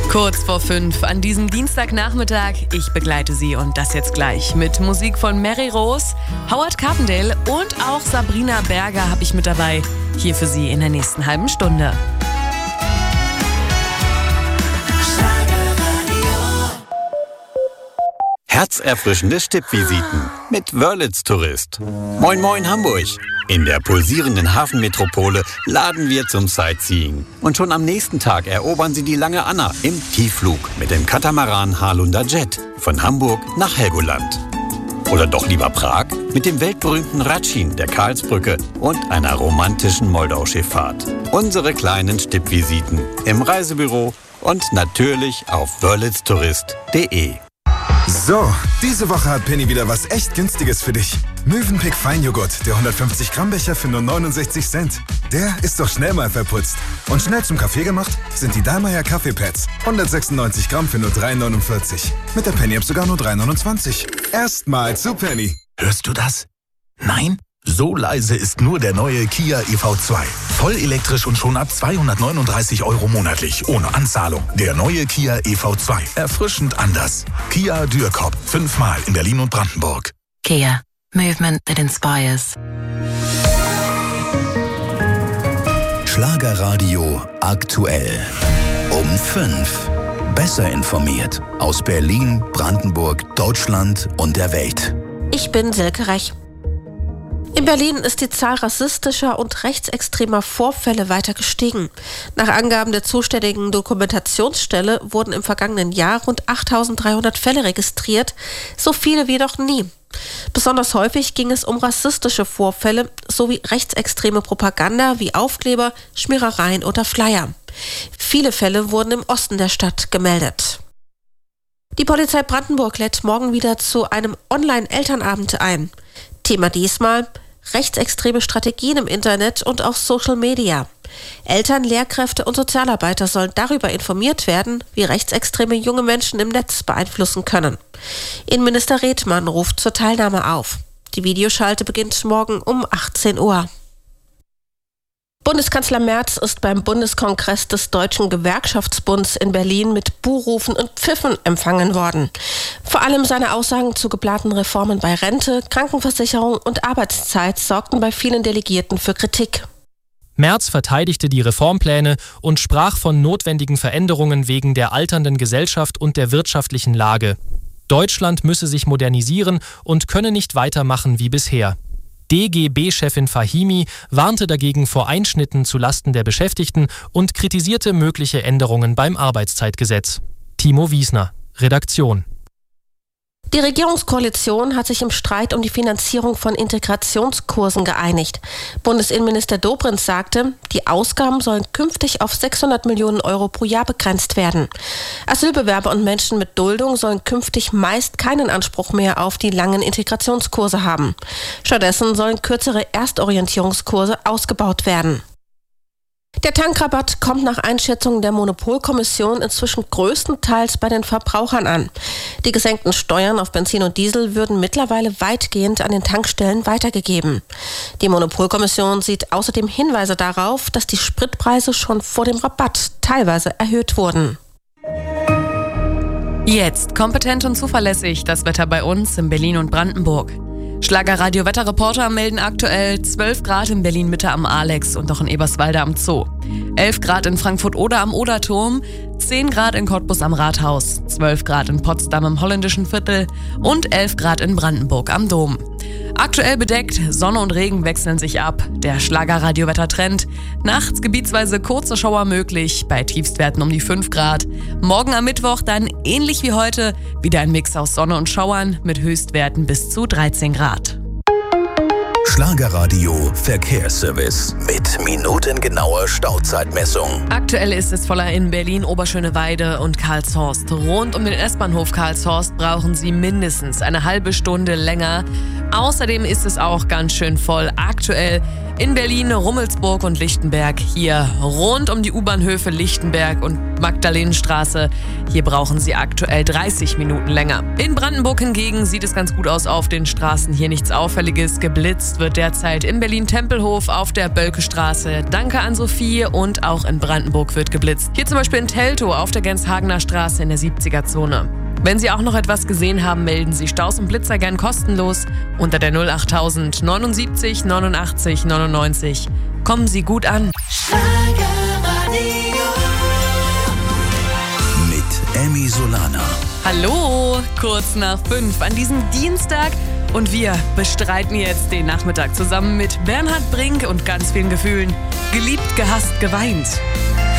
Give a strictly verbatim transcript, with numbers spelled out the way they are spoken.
Kurz vor fünf an diesem Dienstagnachmittag. Ich begleite Sie und das jetzt gleich mit Musik von Mary Rose, Howard Carpendale und auch Sabrina Berger habe ich mit dabei. Hier für Sie in der nächsten halben Stunde. Herzerfrischende Stippvisiten mit Wörlitz Tourist. Moin Moin Hamburg. In der pulsierenden Hafenmetropole laden wir zum Sightseeing. Und schon am nächsten Tag erobern Sie die Lange Anna im Tiefflug mit dem Katamaran Harlunder Jet von Hamburg nach Helgoland. Oder doch lieber Prag mit dem weltberühmten Ratschin der Karlsbrücke und einer romantischen Moldau-Schifffahrt. Unsere kleinen Stippvisiten im Reisebüro und natürlich auf wörlitz tourist punkt de. So, diese Woche hat Penny wieder was echt Günstiges für dich. Mövenpick Feinjoghurt, der hundertfünfzig Gramm Becher für nur neunundsechzig Cent. Der ist doch schnell mal verputzt. Und schnell zum Kaffee gemacht sind die Dallmayr Kaffeepads. hundertsechsundneunzig Gramm für nur drei neunundvierzig. Mit der Penny-App sogar nur drei neunundzwanzig. Erstmal zu Penny. Hörst du das? Nein? So leise ist nur der neue Kia E V zwei. Voll elektrisch und schon ab zweihundertneununddreißig Euro monatlich, ohne Anzahlung. Der neue Kia E V zwei. Erfrischend anders. Kia Dürkop. Fünfmal in Berlin und Brandenburg. Kia. Movement that inspires. Schlagerradio aktuell. Um fünf. Besser informiert. Aus Berlin, Brandenburg, Deutschland und der Welt. Ich bin Silke Rech. In Berlin ist die Zahl rassistischer und rechtsextremer Vorfälle weiter gestiegen. Nach Angaben der zuständigen Dokumentationsstelle wurden im vergangenen Jahr rund achttausenddreihundert Fälle registriert, so viele wie noch nie. Besonders häufig ging es um rassistische Vorfälle sowie rechtsextreme Propaganda wie Aufkleber, Schmierereien oder Flyer. Viele Fälle wurden im Osten der Stadt gemeldet. Die Polizei Brandenburg lädt morgen wieder zu einem Online-Elternabend ein. Thema diesmal: rechtsextreme Strategien im Internet und auf Social Media. Eltern, Lehrkräfte und Sozialarbeiter sollen darüber informiert werden, wie rechtsextreme junge Menschen im Netz beeinflussen können. Innenminister Redmann ruft zur Teilnahme auf. Die Videoschalte beginnt morgen um achtzehn Uhr. Bundeskanzler Merz ist beim Bundeskongress des Deutschen Gewerkschaftsbunds in Berlin mit Buhrufen und Pfiffen empfangen worden. Vor allem seine Aussagen zu geplanten Reformen bei Rente, Krankenversicherung und Arbeitszeit sorgten bei vielen Delegierten für Kritik. Merz verteidigte die Reformpläne und sprach von notwendigen Veränderungen wegen der alternden Gesellschaft und der wirtschaftlichen Lage. Deutschland müsse sich modernisieren und könne nicht weitermachen wie bisher. D G B-Chefin Fahimi warnte dagegen vor Einschnitten zulasten der Beschäftigten und kritisierte mögliche Änderungen beim Arbeitszeitgesetz. Timo Wiesner, Redaktion. Die Regierungskoalition hat sich im Streit um die Finanzierung von Integrationskursen geeinigt. Bundesinnenminister Dobrindt sagte, die Ausgaben sollen künftig auf sechshundert Millionen Euro pro Jahr begrenzt werden. Asylbewerber und Menschen mit Duldung sollen künftig meist keinen Anspruch mehr auf die langen Integrationskurse haben. Stattdessen sollen kürzere Erstorientierungskurse ausgebaut werden. Der Tankrabatt kommt nach Einschätzung der Monopolkommission inzwischen größtenteils bei den Verbrauchern an. Die gesenkten Steuern auf Benzin und Diesel würden mittlerweile weitgehend an den Tankstellen weitergegeben. Die Monopolkommission sieht außerdem Hinweise darauf, dass die Spritpreise schon vor dem Rabatt teilweise erhöht wurden. Jetzt kompetent und zuverlässig das Wetter bei uns in Berlin und Brandenburg. Schlagerradio-Wetterreporter melden aktuell zwölf Grad in Berlin-Mitte am Alex und noch in Eberswalde am Zoo. elf Grad in Frankfurt-Oder am Oderturm, zehn Grad in Cottbus am Rathaus, zwölf Grad in Potsdam im Holländischen Viertel und elf Grad in Brandenburg am Dom. Aktuell bedeckt, Sonne und Regen wechseln sich ab. Der Schlagerradio-Wettertrend. Nachts gebietsweise kurze Schauer möglich, bei Tiefstwerten um die fünf Grad. Morgen am Mittwoch dann ähnlich wie heute wieder ein Mix aus Sonne und Schauern mit Höchstwerten bis zu dreizehn Grad. Schlagerradio Verkehrsservice mit minutengenauer Stauzeitmessung. Aktuell ist es voller in Berlin, Oberschöneweide und Karlshorst. Rund um den S-Bahnhof Karlshorst brauchen Sie mindestens eine halbe Stunde länger. Außerdem ist es auch ganz schön voll aktuell in Berlin, Rummelsburg und Lichtenberg. Hier rund um die U-Bahnhöfe Lichtenberg und Magdalenenstraße. Hier brauchen Sie aktuell dreißig Minuten länger. In Brandenburg hingegen sieht es ganz gut aus auf den Straßen. Hier nichts Auffälliges. Geblitzt wird wird derzeit in Berlin-Tempelhof auf der Bölkestraße. Danke an Sophie, und auch in Brandenburg wird geblitzt. Hier zum Beispiel in Teltow auf der Genshagener Straße in der siebziger-Zone. Wenn Sie auch noch etwas gesehen haben, melden Sie Staus und Blitzer gern kostenlos unter der null acht tausend neunundsiebzig neunundachtzig neunundneunzig. Kommen Sie gut an. Mit Emmy Solana. Hallo, kurz nach fünf an diesem Dienstag. Und wir bestreiten jetzt den Nachmittag zusammen mit Bernhard Brink und ganz vielen Gefühlen. Geliebt, gehasst, geweint.